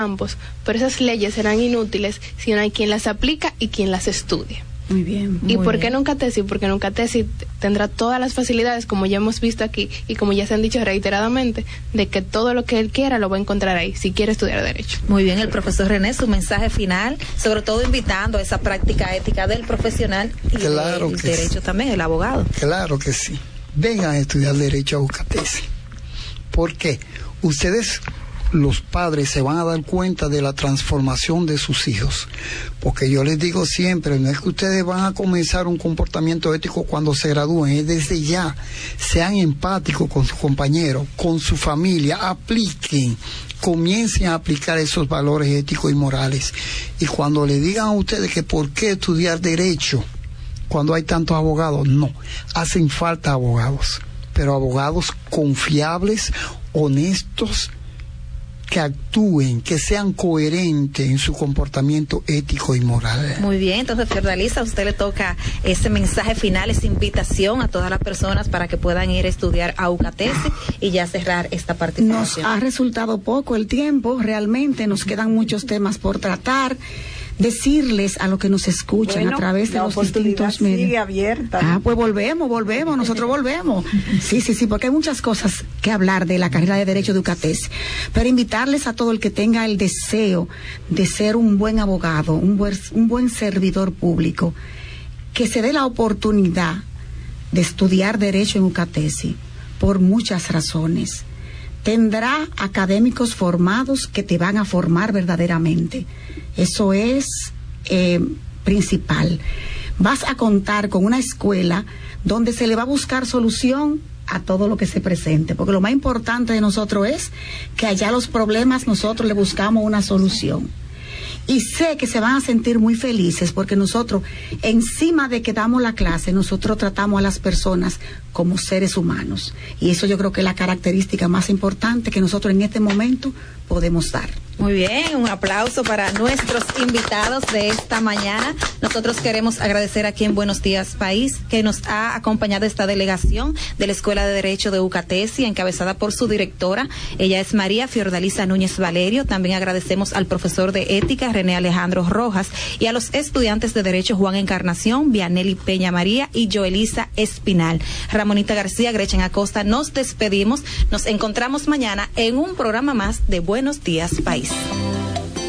campos, pero esas leyes serán inútiles si no hay quien las aplica y quien las estudie. Muy bien. ¿Y por qué en UCATESI? Porque en UCATESI tendrá todas las facilidades, como ya hemos visto aquí y como ya se han dicho reiteradamente, de que todo lo que él quiera lo va a encontrar ahí, si quiere estudiar Derecho. Muy bien, el profesor René, su mensaje final, sobre todo invitando a esa práctica ética del profesional y claro del Derecho sí. También, el abogado. Claro que sí. Vengan a estudiar Derecho a UCATESI. ¿Por qué? Ustedes, los padres, se van a dar cuenta de la transformación de sus hijos, porque yo les digo siempre, no es que ustedes van a comenzar un comportamiento ético cuando se gradúen, es desde ya. Sean empáticos con sus compañeros, con su familia, apliquen, comiencen a aplicar esos valores éticos y morales, y cuando le digan a ustedes que por qué estudiar Derecho cuando hay tantos abogados, no, hacen falta abogados, pero abogados confiables, honestos, que actúen, que sean coherentes en su comportamiento ético y moral. Muy bien, entonces Fiordalisa, a usted le toca ese mensaje final, esa invitación a todas las personas para que puedan ir a estudiar a UCATESI y ya cerrar esta participación. Nos ha resultado poco el tiempo, realmente nos quedan muchos temas por tratar. Decirles a los que nos escuchan a través de los distintos medios. Sigue abierta. Pues volvemos, nosotros volvemos. Sí, porque hay muchas cosas que hablar de la carrera de Derecho de UCATESI. Pero invitarles a todo el que tenga el deseo de ser un buen abogado, un buen servidor público, que se dé la oportunidad de estudiar Derecho en UCATESI por muchas razones. Tendrá académicos formados que te van a formar verdaderamente. Eso es principal. Vas a contar con una escuela donde se le va a buscar solución a todo lo que se presente, porque lo más importante de nosotros es que allá los problemas nosotros le buscamos una solución. Y sé que se van a sentir muy felices porque nosotros, encima de que damos la clase, nosotros tratamos a las personas como seres humanos. Y eso yo creo que es la característica más importante que nosotros en este momento podemos dar. Muy bien, un aplauso para nuestros invitados de esta mañana. Nosotros queremos agradecer aquí en Buenos Días País que nos ha acompañado esta delegación de la Escuela de Derecho de UCATESI, encabezada por su directora. Ella es María Fiordalisa Núñez Valerio. También agradecemos al profesor de Ética, René Alejandro Rojas, y a los estudiantes de Derecho Juan Encarnación, Vianelli Peña María y Joelisa Espinal. Ramonita García, Gretchen Acosta, nos despedimos. Nos encontramos mañana en un programa más de Buenos Días País.